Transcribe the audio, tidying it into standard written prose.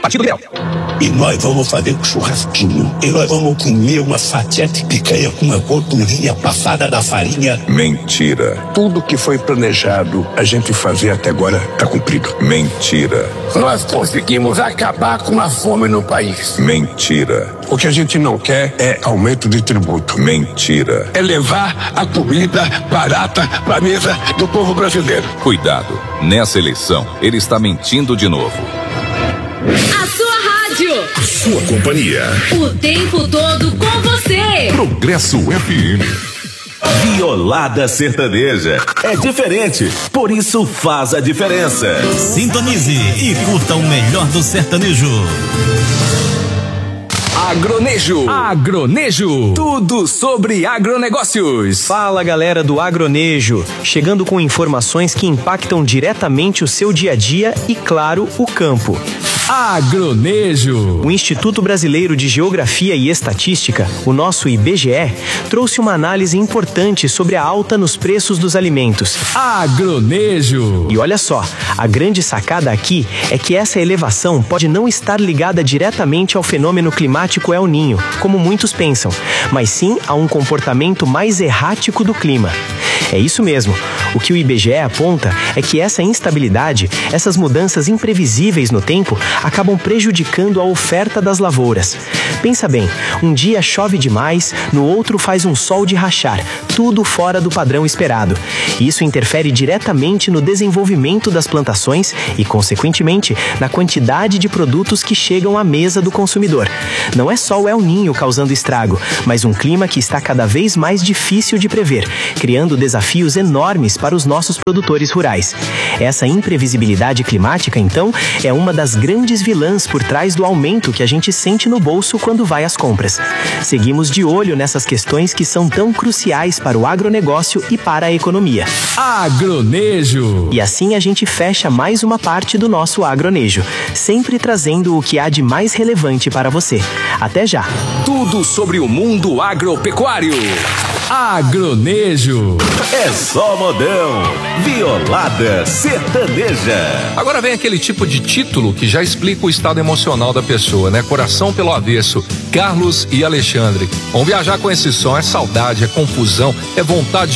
Partido Liberal. E nós vamos fazer um churrasquinho. E nós vamos comer uma fatia de picanha com uma gordurinha passada da farinha. Mentira. Tudo que foi planejado a gente fazer até agora está cumprido. Mentira. Nós conseguimos acabar com a fome no país. Mentira. O que a gente não quer é aumento de tributo. Mentira. É levar a comida barata para a mesa do povo brasileiro. Cuidado. Nessa eleição, ele está mentindo de novo. A sua rádio. A sua companhia. O tempo todo com você. Progresso FM. Violada sertaneja. É diferente, por isso faz a diferença. Sintonize e curta o melhor do sertanejo. Agronejo. Agronejo. Tudo sobre agronegócios. Fala, galera do Agronejo. Chegando com informações que impactam diretamente o seu dia a dia e, claro, o campo. Agronejo. O Instituto Brasileiro de Geografia e Estatística, o nosso IBGE, trouxe uma análise importante sobre a alta nos preços dos alimentos. Agronejo. E olha só, a grande sacada aqui é que essa elevação pode não estar ligada diretamente ao fenômeno climático El Niño, como muitos pensam, mas sim a um comportamento mais errático do clima. É isso mesmo. O que o IBGE aponta é que essa instabilidade, essas mudanças imprevisíveis no tempo, acabam prejudicando a oferta das lavouras. Pensa bem, um dia chove demais, no outro faz um sol de rachar, tudo fora do padrão esperado. Isso interfere diretamente no desenvolvimento das plantações e, consequentemente, na quantidade de produtos que chegam à mesa do consumidor. Não é só o El Niño causando estrago, mas um clima que está cada vez mais difícil de prever, criando desafios enormes para os nossos produtores rurais. Essa imprevisibilidade climática, então, é uma das grandes vilãs por trás do aumento que a gente sente no bolso quando vai às compras. Seguimos de olho nessas questões que são tão cruciais para o agronegócio e para a economia. Agronejo. E assim a gente fecha mais uma parte do nosso Agronejo, sempre trazendo o que há de mais relevante para você. Até já! Tudo sobre o mundo agropecuário. Agronejo. É só modão. Violada sertaneja. Agora vem aquele tipo de título que já explica o estado emocional da pessoa, né? Coração pelo avesso. Carlos e Alexandre. Vamos viajar com esse som. É saudade, é confusão, é vontade